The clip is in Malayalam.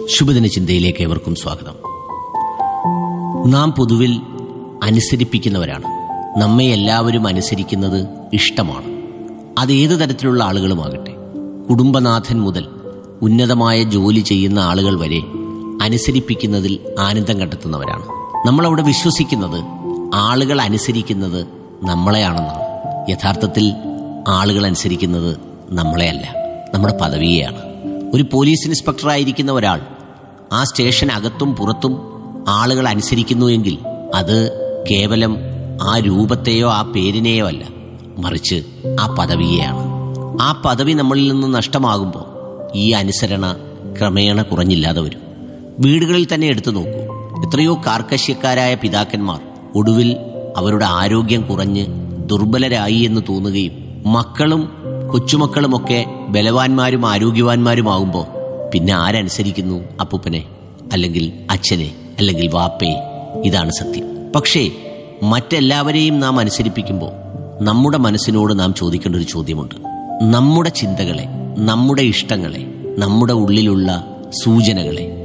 ശുഭദിന ചിന്തയിലേക്ക് ഏവർക്കും സ്വാഗതം. നാം പൊതുവിൽ അനുസരിപ്പിക്കുന്നവരാണ്. നമ്മെ എല്ലാവരും അനുസരിക്കുന്നത് ഇഷ്ടമാണ്. അത് ഏതു തരത്തിലുള്ള ആളുകളുമാകട്ടെ, കുടുംബനാഥൻ മുതൽ ഉന്നതമായ ജോലി ചെയ്യുന്ന ആളുകൾ വരെ അനുസരിപ്പിക്കുന്നതിൽ ആനന്ദം കണ്ടെത്തുന്നവരാണ്. നമ്മളവിടെ വിശ്വസിക്കുന്നത് ആളുകൾ അനുസരിക്കുന്നത് നമ്മളെയാണെന്നാണ്. യഥാർത്ഥത്തിൽ ആളുകൾ അനുസരിക്കുന്നത് നമ്മളെയല്ല, നമ്മുടെ പദവിയെയാണ്. ഒരു പോലീസ് ഇൻസ്പെക്ടറായിരിക്കുന്ന ഒരാൾ ആ സ്റ്റേഷനകത്തും പുറത്തും ആളുകൾ അനുസരിക്കുന്നുവെങ്കിൽ അത് കേവലം ആ രൂപത്തെയോ ആ പേരിനെയോ അല്ല, മറിച്ച് ആ പദവിയെയാണ്. ആ പദവി നമ്മളിൽ നിന്ന് നഷ്ടമാകുമ്പോൾ ഈ അനുസരണ ക്രമേണ കുറഞ്ഞില്ലാതെ വരും. വീടുകളിൽ തന്നെ എടുത്തു നോക്കൂ. എത്രയോ കാർക്കശ്യക്കാരായ പിതാക്കന്മാർ ഒടുവിൽ അവരുടെ ആരോഗ്യം കുറഞ്ഞ് ദുർബലരായി എന്ന് തോന്നുകയും മക്കളും കൊച്ചുമക്കളുമൊക്കെ ബലവാന്മാരും ആരോഗ്യവാന്മാരുമാകുമ്പോൾ പിന്നെ ആരനുസരിക്കുന്നു? അപ്പൂപ്പനെ, അല്ലെങ്കിൽ അച്ഛനെ, അല്ലെങ്കിൽ വാപ്പയെ. ഇതാണ് സത്യം. പക്ഷേ മറ്റെല്ലാവരെയും നാം അനുസരിപ്പിക്കുമ്പോൾ നമ്മുടെ മനസ്സിനോട് നാം ചോദിക്കേണ്ട ഒരു ചോദ്യമുണ്ട്. നമ്മുടെ ചിന്തകളെ, നമ്മുടെ ഇഷ്ടങ്ങളെ, നമ്മുടെ ഉള്ളിലുള്ള സൂചനകളെ